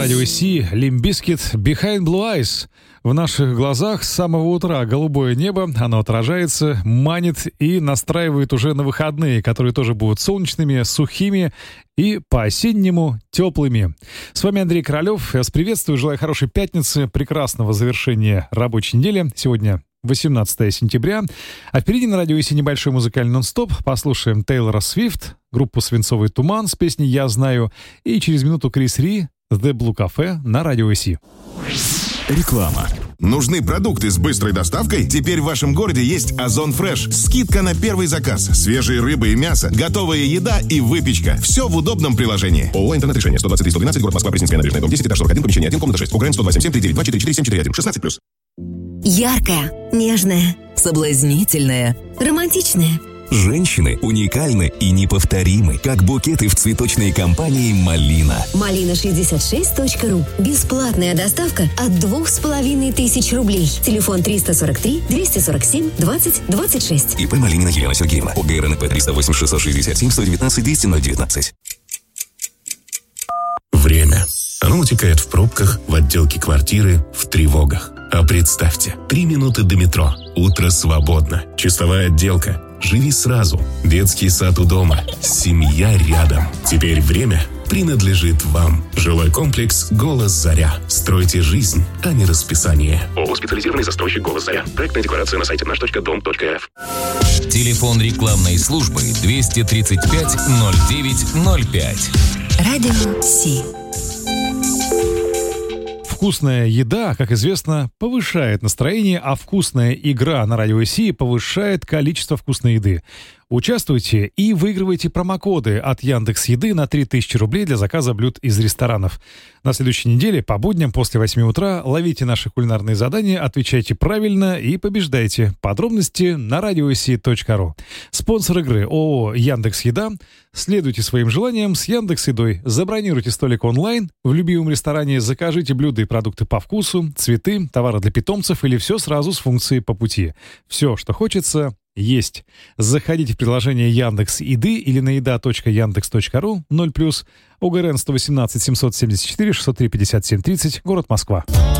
радио Си, Limp Bizkit, Behind Blue Eyes. В наших глазах с самого утра голубое небо, оно отражается, манит и настраивает уже на выходные, которые тоже будут солнечными, сухими и по-осеннему теплыми. С вами Андрей Королёв. Я вас приветствую, желаю хорошей пятницы, прекрасного завершения рабочей недели. Сегодня 18 сентября. А впереди на радио Си небольшой музыкальный нон-стоп. Послушаем Тейлора Свифт, группу «Свинцовый туман» с песней «Я знаю». И через минуту Крис Ри, The Blue Cafe на радио Си. Реклама. Нужны продукты с быстрой доставкой? Теперь в вашем городе есть Озон Фреш. Скидка на первый заказ. Свежие рыбы и мясо, готовая еда и выпечка. Все в удобном приложении. ООО «Интернет-решение», 123-112, город Москва, Пресненская набережная, дом 10, этаж 41, помещение 1, комната 6. Украин 127-739-244-4741, 16+. Яркая, нежная, соблазнительная, романтичная. Женщины уникальны и неповторимы, как букеты в цветочной компании «Малина». Malina66.ru. Бесплатная доставка от 2500 рублей. Телефон 343 247 20 26. ИП Малинина Елена Сергеевна. ОГРНП 308 667 119 200 019. Время. Оно утекает в пробках, в отделке квартиры, в тревогах. А представьте, 3 минуты до метро. Утро свободно. Чистовая отделка. Живи сразу. Детский сад у дома. Семья рядом. Теперь время принадлежит вам. Жилой комплекс «Голос Заря». Стройте жизнь, а не расписание. ООО «Специализированный застройщик «Голос Заря». Проектная декларация на сайте наш.дом.рф. Телефон рекламной службы 235 09 05. Радио Си. Вкусная еда, как известно, повышает настроение, а вкусная игра на радио Си повышает количество вкусной еды. Участвуйте и выигрывайте промокоды от Яндекс.Еды на 3000 рублей для заказа блюд из ресторанов. На следующей неделе по будням после 8 утра ловите наши кулинарные задания, отвечайте правильно и побеждайте. Подробности на radiosi.ru. Спонсор игры ООО «Яндекс.Еда». Следуйте своим желаниям с Яндекс.Едой. Забронируйте столик онлайн в любимом ресторане, закажите блюда и продукты по вкусу, цветы, товары для питомцев или все сразу с функцией по пути. Все, что хочется, есть. Заходите в приложение Яндекс.Еды или на еда.яндекс.ру 0+, ОГРН 118 774 603 57 30, город Москва.